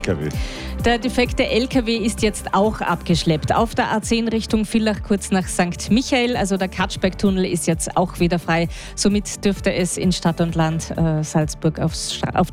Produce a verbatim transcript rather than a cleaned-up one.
K W. Der defekte L K W ist jetzt auch abgeschleppt. Auf der A zehn Richtung Villach kurz nach Sankt Michael, also der Katschbergtunnel ist jetzt auch wieder frei. Somit dürfte es in Stadt und Land äh, Salzburg aufs, auf